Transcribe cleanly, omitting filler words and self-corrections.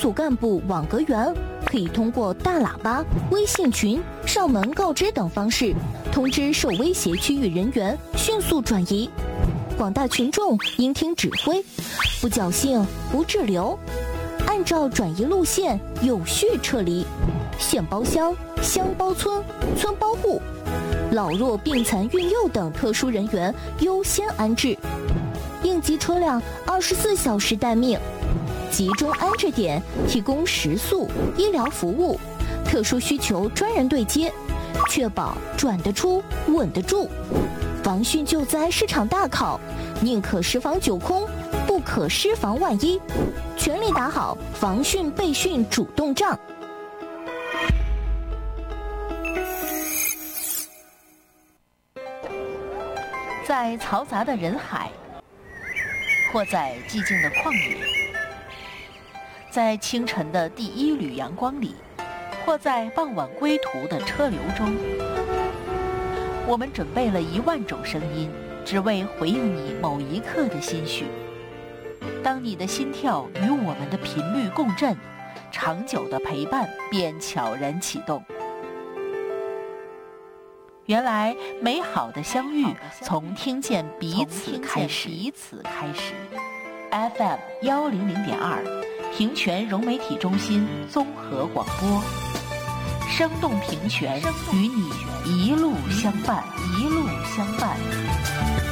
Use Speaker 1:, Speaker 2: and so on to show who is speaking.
Speaker 1: 组干部网格员可以通过大喇叭、微信群、上门告知等方式，通知受威胁区域人员迅速转移。广大群众应听指挥，不侥幸不滞留，按照转移路线有序撤离。县包乡、乡包村、村包户，老弱病残孕幼等特殊人员优先安置。应急车辆24小时待命，集中安置点提供食宿、医疗服务，特殊需求专人对接，确保转得出、稳得住。防汛救灾是场大考，宁可十防九空，不可失防万一，全力打好防汛备汛主动仗。
Speaker 2: 在嘈杂的人海，或在寂静的旷野，在清晨的第一缕阳光里，或在傍晚归途的车流中，我们准备了10000种声音，只为回应你某一刻的心绪。当你的心跳与我们的频率共振，长久的陪伴便悄然启动。原来美好的相遇从听见彼此开始。FM 100.2，平泉融媒体中心综合广播，生动平泉，与你一路相伴。